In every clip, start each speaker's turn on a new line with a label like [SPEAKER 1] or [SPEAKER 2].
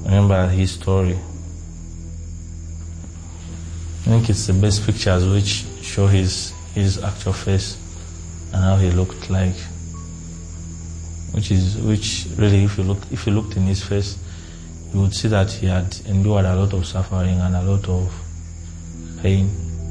[SPEAKER 1] remember his story. I think it's the best pictures which show his actual face and how he looked like. Which really, if you looked in his face, you would see that he had endured a lot of suffering and a lot of pain.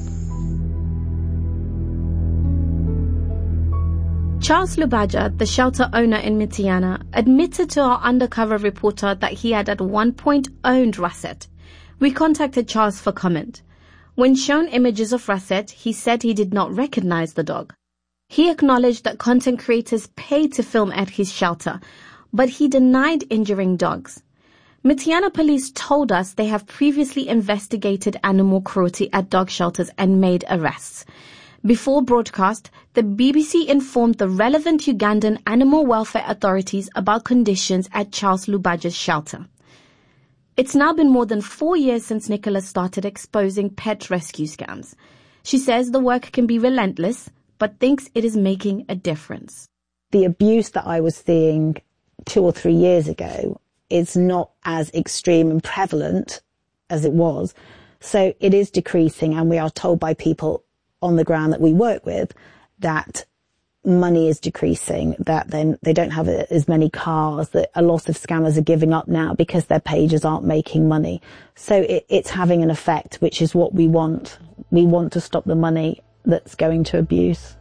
[SPEAKER 2] Charles Lubaja, the shelter owner in Mityana, admitted to our undercover reporter that he had at one point owned Russet. We contacted Charles for comment. When shown images of Russet, he said he did not recognize the dog. He acknowledged that content creators paid to film at his shelter, but he denied injuring dogs. Mityana police told us they have previously investigated animal cruelty at dog shelters and made arrests. Before broadcast, the BBC informed the relevant Ugandan animal welfare authorities about conditions at Charles Lubaja's shelter. It's now been more than 4 years since Nicola started exposing pet rescue scams. She says the work can be relentless, but thinks it is making a difference.
[SPEAKER 3] The abuse that I was seeing 2 or 3 years ago is not as extreme and prevalent as it was. So it is decreasing, and we are told by people on the ground that we work with that money is decreasing, that then they don't have as many cars, that a lot of scammers are giving up now because their pages aren't making money. So it's having an effect, which is what we want. We want to stop the money that's going to abuse.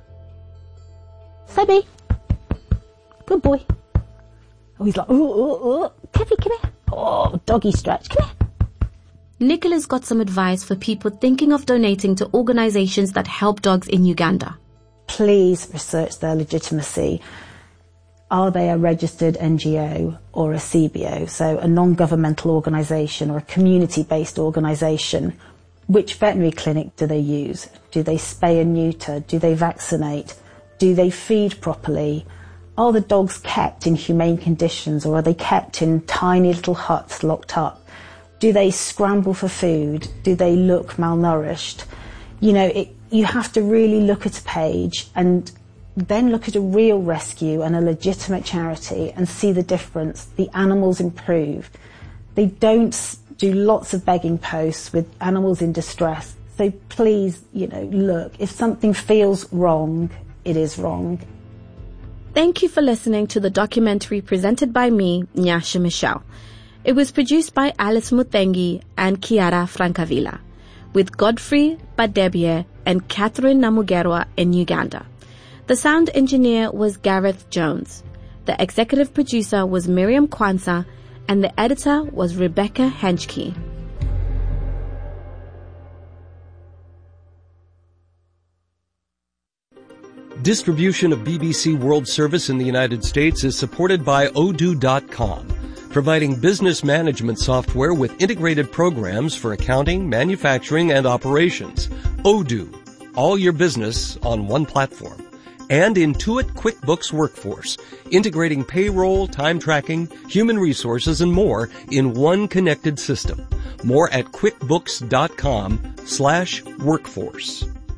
[SPEAKER 3] Sebby, good boy. Oh, he's like, oh, Tiffy, come here. Oh, doggy stretch, come here.
[SPEAKER 2] Nicola's got some advice for people thinking of donating to organizations that help dogs in Uganda.
[SPEAKER 3] Please research their legitimacy. Are they a registered NGO or a CBO, so a non-governmental organisation or a community-based organisation? Which veterinary clinic do they use? Do they spay and neuter? Do they vaccinate? Do they feed properly? Are the dogs kept in humane conditions, or are they kept in tiny little huts locked up? Do they scramble for food? Do they look malnourished? You know, you have to really look at a page and then look at a real rescue and a legitimate charity and see the difference. The animals improve. They don't do lots of begging posts with animals in distress. So please, look, if something feels wrong, it is wrong.
[SPEAKER 2] Thank you for listening to the documentary presented by me, Nyasha Michelle. It was produced by Alice Mutengi and Kiara Francavilla, with Godfrey Badebie and Catherine Namugerwa in Uganda. The sound engineer was Gareth Jones. The executive producer was Miriam Kwanzaa, and the editor was Rebecca Henschke.
[SPEAKER 4] Distribution of BBC World Service in the United States is supported by Odoo.com, providing business management software with integrated programs for accounting, manufacturing, and operations. Odoo, all your business on one platform. And Intuit QuickBooks Workforce, integrating payroll, time tracking, human resources, and more in one connected system. More at QuickBooks.com/workforce.